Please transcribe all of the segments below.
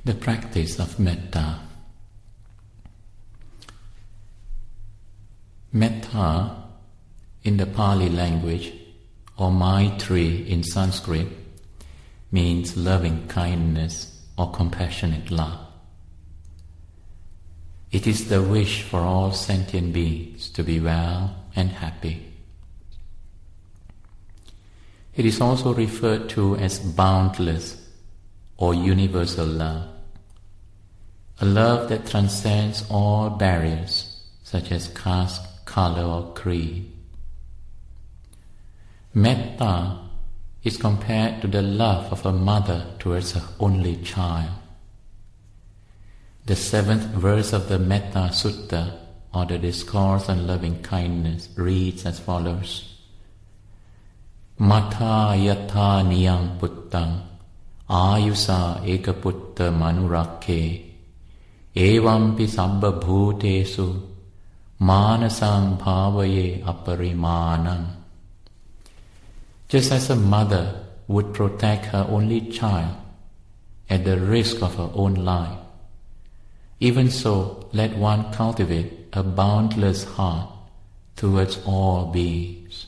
The practice of metta. Metta in the Pali language, or Maitri in Sanskrit, means loving kindness or compassionate love. It is the wish for all sentient beings to be well and happy. It is also referred to as boundless or universal love, a love that transcends all barriers such as caste, color or creed. Metta is compared to the love of a mother towards her only child. The 7th verse of the Metta Sutta, or the Discourse on Loving Kindness, reads as follows: Mata yatha niyam puttang ayusa ekaputta manurakke evampi sabba bhutesu manasang bhavaye aparimanam. Just as a mother would protect her only child at the risk of her own life, even so let one cultivate a boundless heart towards all beings.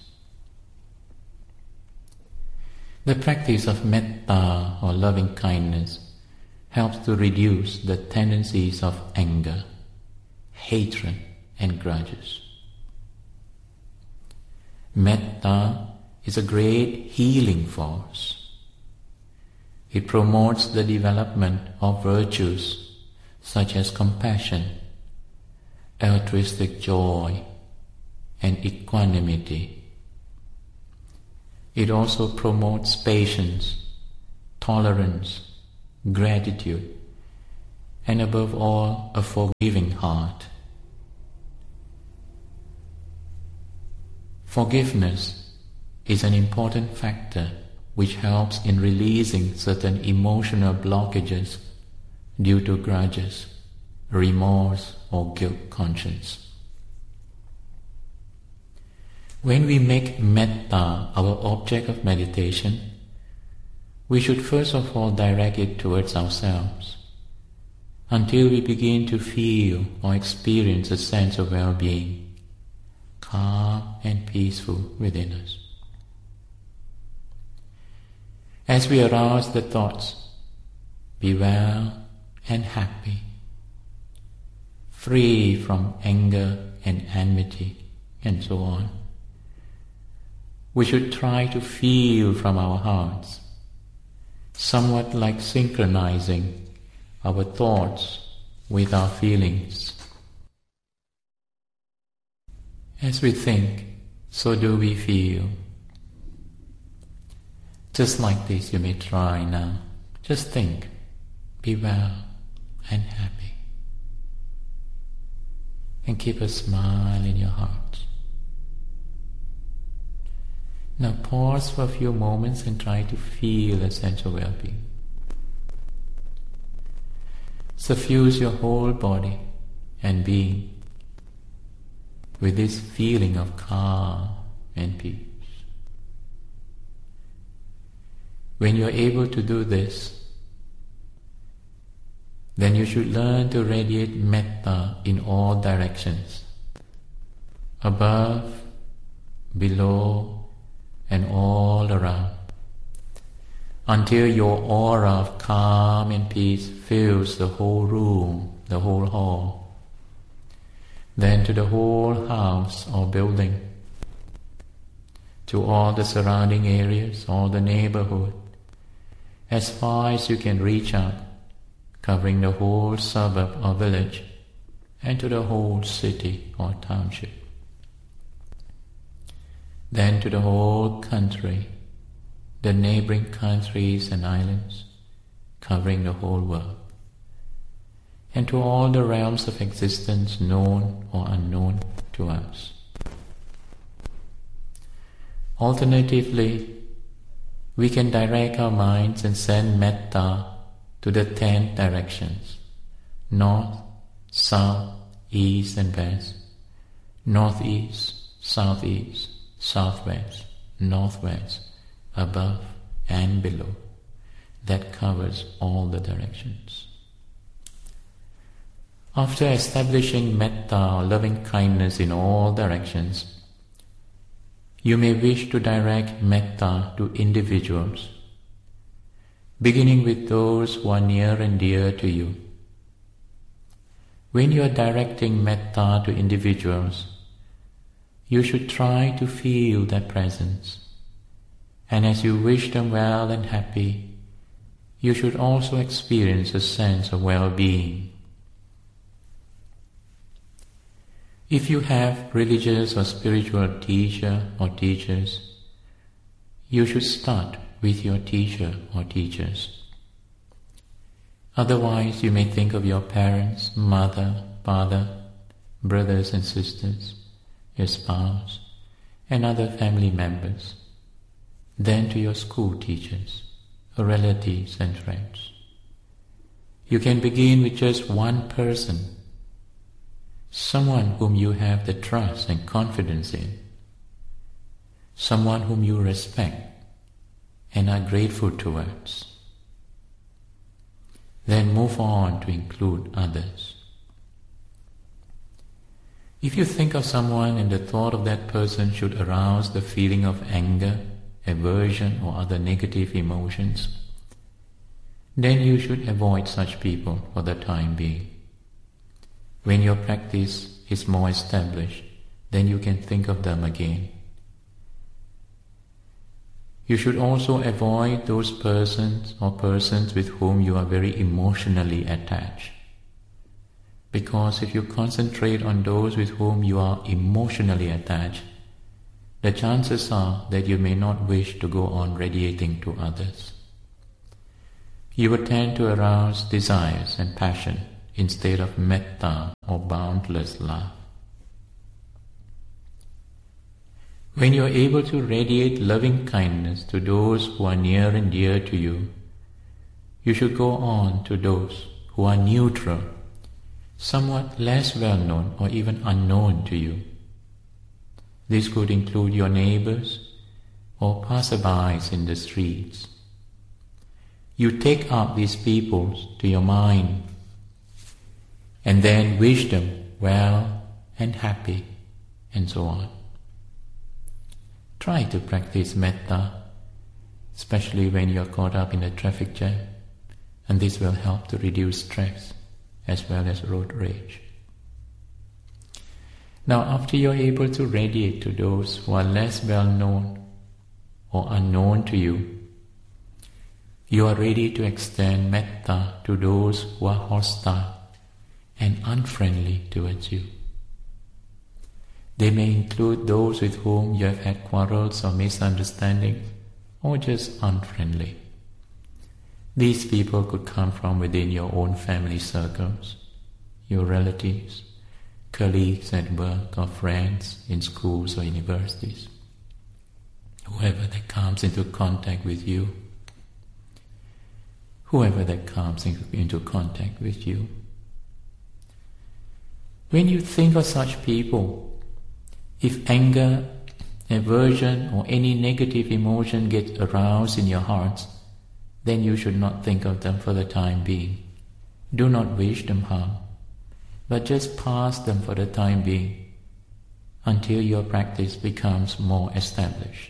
The practice of metta or loving kindness helps to reduce the tendencies of anger, hatred and grudges. Metta is a great healing force. It promotes the development of virtues such as compassion, altruistic joy, and equanimity. It also promotes patience, tolerance, gratitude, and above all, a forgiving heart. Forgiveness is an important factor which helps in releasing certain emotional blockages due to grudges, remorse, or guilt conscience. When we make metta our object of meditation, we should first of all direct it towards ourselves until we begin to feel or experience a sense of well-being, calm and peaceful within us. As we arouse the thoughts, be well and happy, free from anger and enmity, and so on, we should try to feel from our hearts, somewhat like synchronizing our thoughts with our feelings. As we think, so do we feel. Just like this, you may try now. Just think, be well and happy. And keep a smile in your heart. Now pause for a few moments and try to feel a sense of well-being. Suffuse your whole body and being with this feeling of calm and peace. When you are able to do this, then you should learn to radiate metta in all directions, above, below, and all around, until your aura of calm and peace fills the whole room, the whole hall, then to the whole house or building, to all the surrounding areas, all the neighborhood, as far as you can reach out, covering the whole suburb or village, and to the whole city or township. Then to the whole country, the neighboring countries and islands, covering the whole world, and to all the realms of existence known or unknown to us. Alternatively, we can direct our minds and send metta to the 10 directions: north, south, east and west, northeast, southeast, southwest, northwest, above and below. That covers all the directions. After establishing metta or loving kindness in all directions, you may wish to direct metta to individuals, beginning with those who are near and dear to you. When you are directing metta to individuals, you should try to feel their presence, and as you wish them well and happy, you should also experience a sense of well-being. If you have religious or spiritual teacher or teachers, you should start with your teacher or teachers. Otherwise, you may think of your parents, mother, father, brothers and sisters, your spouse, and other family members, then to your school teachers, relatives and friends. You can begin with just one person, someone whom you have the trust and confidence in, someone whom you respect and are grateful towards. Then move on to include others. If you think of someone and the thought of that person should arouse the feeling of anger, aversion or other negative emotions, then you should avoid such people for the time being. When your practice is more established, then you can think of them again. You should also avoid those persons or persons with whom you are very emotionally attached. Because if you concentrate on those with whom you are emotionally attached, the chances are that you may not wish to go on radiating to others. You will tend to arouse desires and passion instead of metta or boundless love. When you are able to radiate loving kindness to those who are near and dear to you, you should go on to those who are neutral, somewhat less well known or even unknown to you. This could include your neighbors or passerbys in the streets. You take up these people to your mind and then wish them well and happy and so on. Try to practice metta, especially when you are caught up in a traffic jam, and this will help to reduce stress as well as road rage. Now, after you are able to radiate to those who are less well known or unknown to you, you are ready to extend metta to those who are hostile and unfriendly towards you. They may include those with whom you have had quarrels or misunderstandings, or just unfriendly. These people could come from within your own family circles, your relatives, colleagues at work or friends in schools or universities. Whoever that comes into contact with you, When you think of such people, if anger, aversion or any negative emotion gets aroused in your hearts, then you should not think of them for the time being. Do not wish them harm, but just pass them for the time being until your practice becomes more established.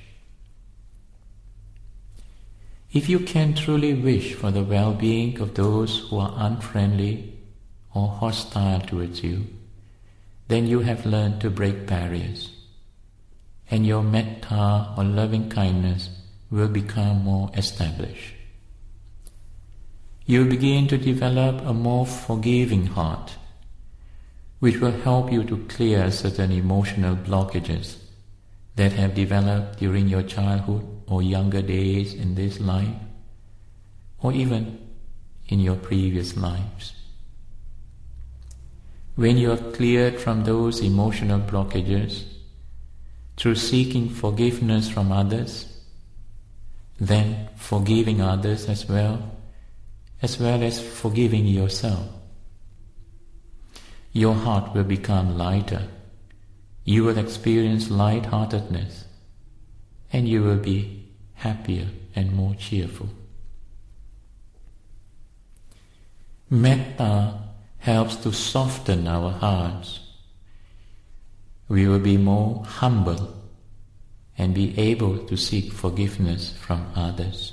If you can truly wish for the well-being of those who are unfriendly or hostile towards you, then you have learned to break barriers, and your metta or loving kindness will become more established. You will begin to develop a more forgiving heart, which will help you to clear certain emotional blockages that have developed during your childhood or younger days in this life, or even in your previous lives. When you are cleared from those emotional blockages through seeking forgiveness from others, then forgiving others as well as forgiving yourself, your heart will become lighter. You will experience light-heartedness, and you will be happier and more cheerful. Metta helps to soften our hearts. We will be more humble and be able to seek forgiveness from others.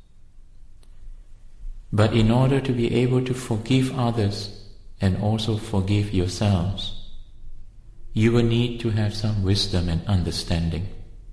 But in order to be able to forgive others and also forgive yourselves, you will need to have some wisdom and understanding.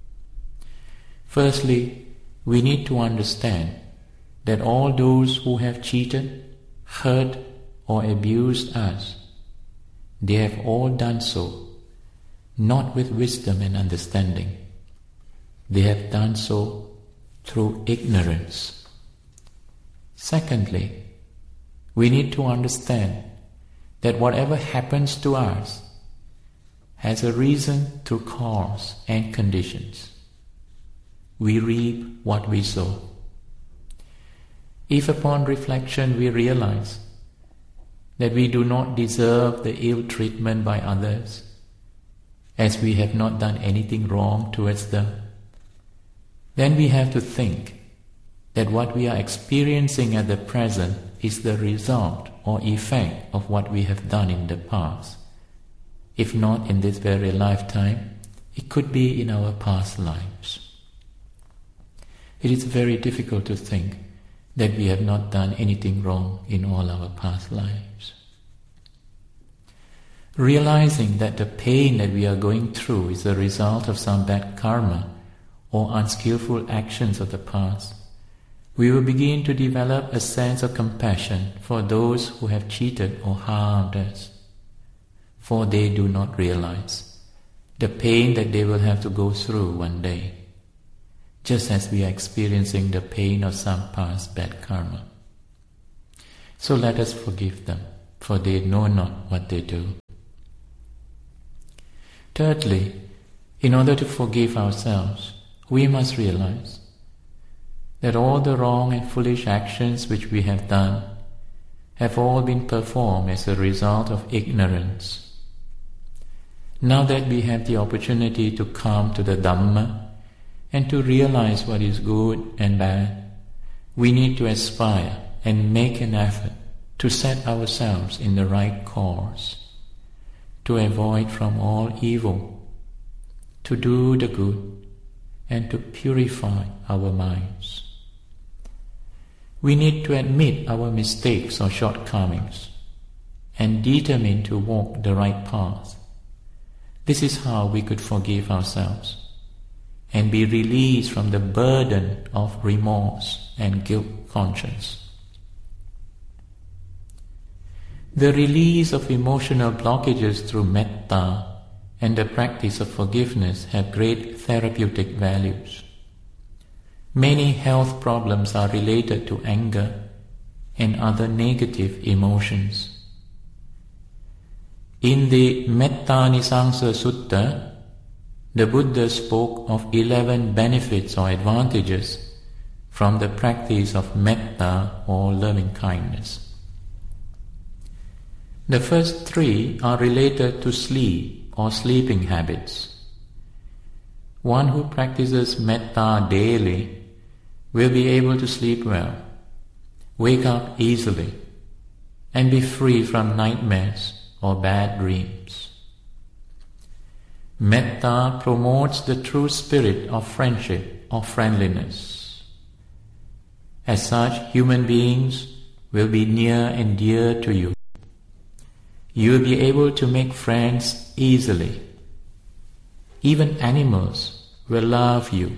Firstly, we need to understand that all those who have cheated, hurt, or abused us, they have all done so not with wisdom and understanding. They have done so through ignorance. Secondly, we need to understand that whatever happens to us has a reason through cause and conditions. We reap what we sow. If upon reflection we realize that we do not deserve the ill treatment by others, as we have not done anything wrong towards them, then we have to think that what we are experiencing at the present is the result or effect of what we have done in the past. If not in this very lifetime, it could be in our past lives. It is very difficult to think that we have not done anything wrong in all our past lives. Realizing that the pain that we are going through is the result of some bad karma or unskillful actions of the past, we will begin to develop a sense of compassion for those who have cheated or harmed us, for they do not realize the pain that they will have to go through one day, just as we are experiencing the pain of some past bad karma. So let us forgive them, for they know not what they do. Thirdly, in order to forgive ourselves, we must realize that all the wrong and foolish actions which we have done have all been performed as a result of ignorance. Now that we have the opportunity to come to the Dhamma and to realize what is good and bad, we need to aspire and make an effort to set ourselves in the right course, to avoid from all evil, to do the good, and to purify our minds. We need to admit our mistakes or shortcomings and determine to walk the right path. This is how we could forgive ourselves and be released from the burden of remorse and guilt conscience. The release of emotional blockages through metta and the practice of forgiveness have great therapeutic values. Many health problems are related to anger and other negative emotions. In the Metta-nisangsa Sutta, the Buddha spoke of 11 benefits or advantages from the practice of metta or loving kindness. The first 3 are related to sleep or sleeping habits. One who practices metta daily will be able to sleep well, wake up easily, and be free from nightmares or bad dreams. Metta promotes the true spirit of friendship or friendliness. As such, human beings will be near and dear to you. You will be able to make friends easily. Even animals will love you.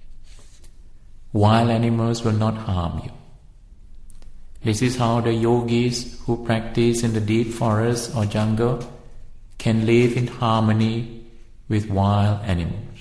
Wild animals will not harm you. This is how the yogis who practice in the deep forest or jungle can live in harmony with wild animals.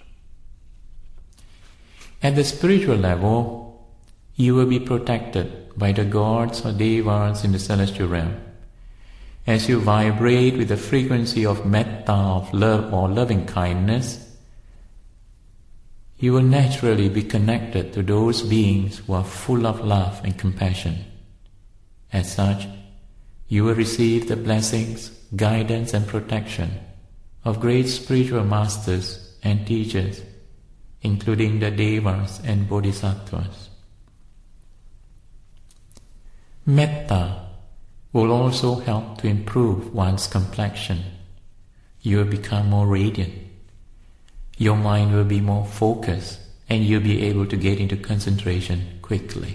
At the spiritual level, you will be protected by the gods or devas in the celestial realm. As you vibrate with the frequency of metta, of love or loving kindness, you will naturally be connected to those beings who are full of love and compassion. As such, you will receive the blessings, guidance and protection of great spiritual masters and teachers, including the devas and bodhisattvas. Metta will also help to improve one's complexion. You will become more radiant. Your mind will be more focused, and you'll be able to get into concentration quickly.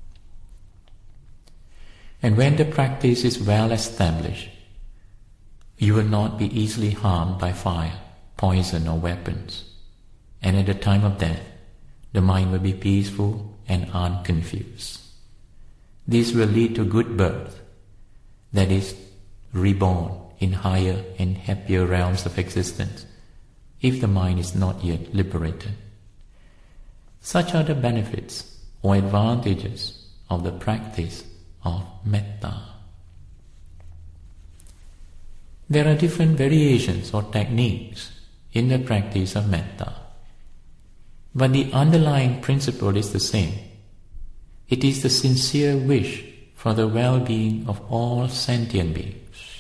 And when the practice is well established, you will not be easily harmed by fire, poison or weapons. And at the time of death, the mind will be peaceful and unconfused. This will lead to good birth, that is, reborn in higher and happier realms of existence, if the mind is not yet liberated. Such are the benefits or advantages of the practice of metta. There are different variations or techniques in the practice of metta, but the underlying principle is the same. It is the sincere wish for the well-being of all sentient beings.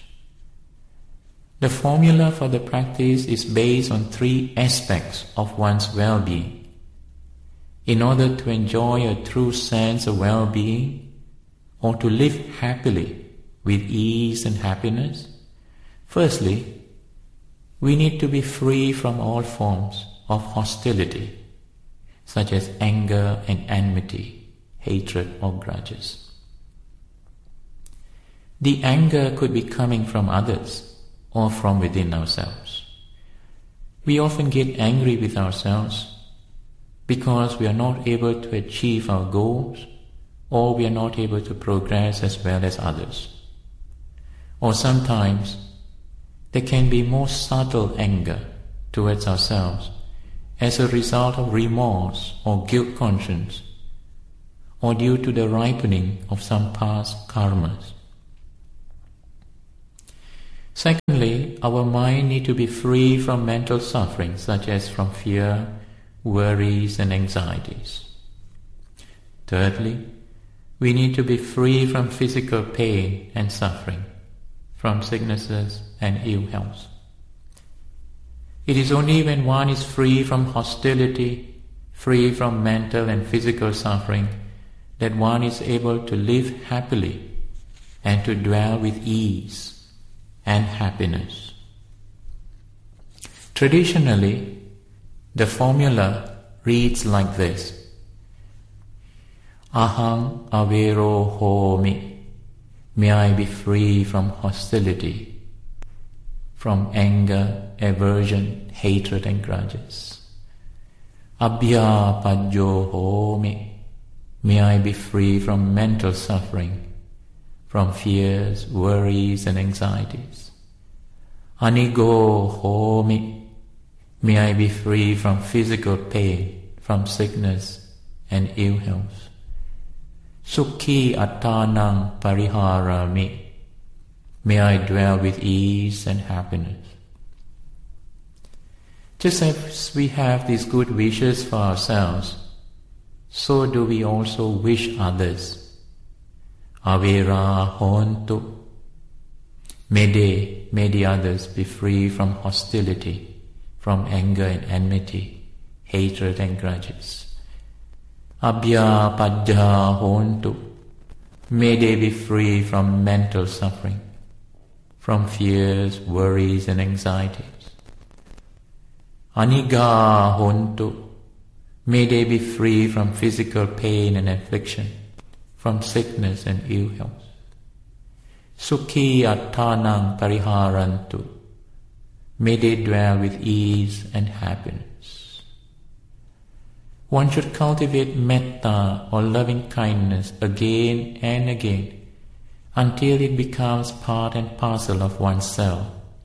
The formula for the practice is based on 3 aspects of one's well-being. In order to enjoy a true sense of well-being, or to live happily with ease and happiness, firstly, we need to be free from all forms of hostility, such as anger and enmity, hatred or grudges. The anger could be coming from others or from within ourselves. We often get angry with ourselves because we are not able to achieve our goals, or we are not able to progress as well as others. Or sometimes there can be more subtle anger towards ourselves as a result of remorse or guilt conscience, or due to the ripening of some past karmas. Secondly, our mind needs to be free from mental suffering, such as from fear, worries and anxieties. Thirdly, we need to be free from physical pain and suffering, from sicknesses and ill health. It is only when one is free from hostility, free from mental and physical suffering, that one is able to live happily and to dwell with ease and happiness. Traditionally, the formula reads like this: Aham avero homi. May I be free from hostility, from anger, aversion, hatred and grudges. Abhyapadyo homi. May I be free from mental suffering, from fears, worries and anxieties. Anigo homi. May I be free from physical pain, from sickness and ill health. Sukhi attanang pariharami. May I dwell with ease and happiness. Just as we have these good wishes for ourselves, so do we also wish others. Avera hontu. May the others be free from hostility, from anger and enmity, hatred and grudges. Abhyapadya hontu. May they be free from mental suffering, from fears, worries and anxieties. Aniga hontu. May they be free from physical pain and affliction, from sickness and ill health. Sukhi attanang pariharantu. May they dwell with ease and happiness. One should cultivate metta or loving kindness again and again until it becomes part and parcel of oneself.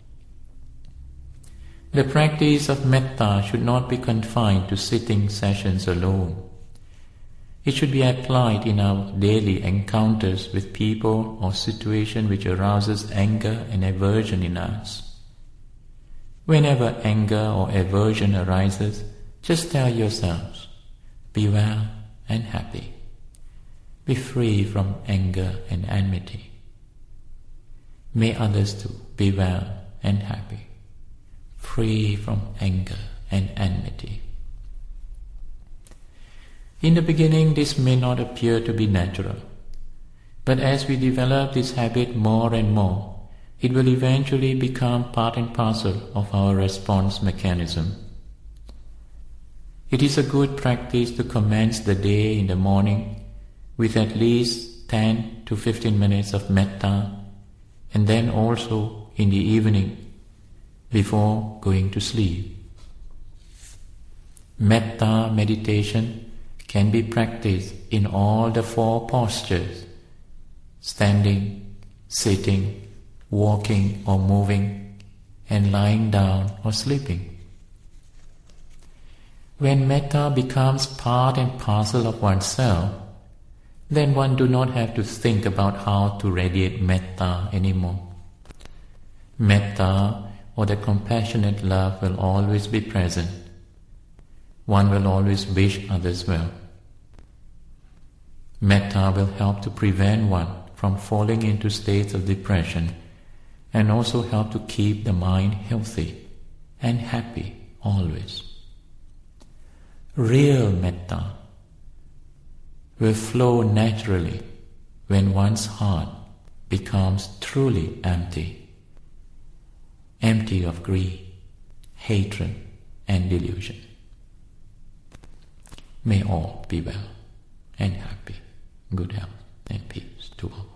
The practice of metta should not be confined to sitting sessions alone. It should be applied in our daily encounters with people or situation which arouses anger and aversion in us. Whenever anger or aversion arises, just tell yourselves, be well and happy. Be free from anger and enmity. May others too be well and happy, free from anger and enmity. In the beginning, this may not appear to be natural. But as we develop this habit more and more, it will eventually become part and parcel of our response mechanism. It is a good practice to commence the day in the morning with at least 10 to 15 minutes of metta, and then also in the evening before going to sleep. Metta meditation can be practiced in all the 4 postures: standing, sitting, walking or moving, and lying down or sleeping. When metta becomes part and parcel of oneself, then one do not have to think about how to radiate metta anymore. Metta, or the compassionate love, will always be present. One will always wish others well. Metta will help to prevent one from falling into states of depression, and also help to keep the mind healthy and happy always. Real metta will flow naturally when one's heart becomes truly empty, empty of greed, hatred, and delusion. May all be well and happy, good health and peace to all.